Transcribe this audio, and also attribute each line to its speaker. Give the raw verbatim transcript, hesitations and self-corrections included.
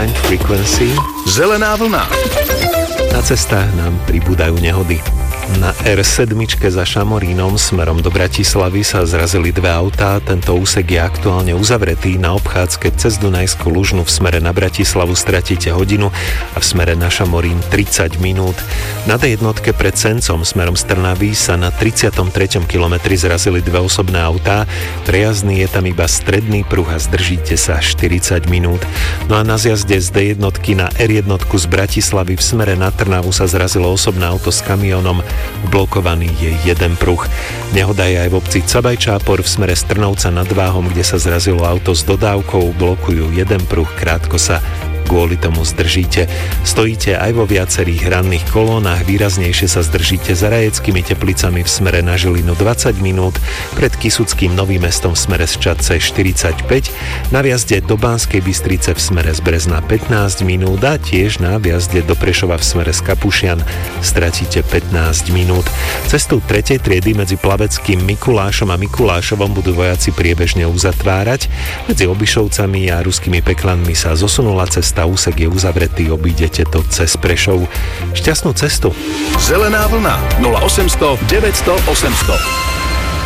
Speaker 1: Find Frequency.
Speaker 2: Zelená vlna.
Speaker 1: Na cestách nám pribúdajú nehody. Na er sedem za Šamorínom smerom do Bratislavy sa zrazili dve autá. Tento úsek je aktuálne uzavretý. Na obchádzke cez Dunajskú Lužnu v smere na Bratislavu stratíte hodinu a v smere na Šamorín tridsať minút. Na dé jedna pred Sencom smerom z Trnavy sa na tridsiatom treťom kilometri zrazili dve osobné autá. Prejazdný je tam iba stredný pruh a zdržíte sa štyridsať minút. No a na zjazde z dé jedna na er jedna z Bratislavy v smere na Trnavu sa zrazilo osobné auto s kamiónom. Blokovaný je jeden pruh. Nehoda je aj v obci Cabaj-Čápor v smere z Trnovca nad Váhom, kde sa zrazilo auto s dodávkou, blokujú jeden pruh, krátko sa kvôli tomu zdržíte. Stojíte aj vo viacerých ranných kolónach, výraznejšie sa zdržíte za Rajeckými Teplicami v smere na Žilinu dvadsať minút, pred Kysuckým Novým Mestom v smere z Čadce štyridsaťpäť, na viazde do Banskej Bystrice v smere z Brezna pätnásť minút a tiež na viazde do Prešova v smere z Kapušian stratíte pätnásť minút. Cestu tretej triedy medzi Plaveckým Mikulášom a Mikulášovom budú vojaci priebežne uzatvárať. Medzi Obišovcami a Ruskými Peklanmi sa zosunula cesta. Úsek je uzavretý, obídete to cez Prešov. Šťastnú cestu.
Speaker 2: Zelená vlna nula osemsto deväťsto osemsto.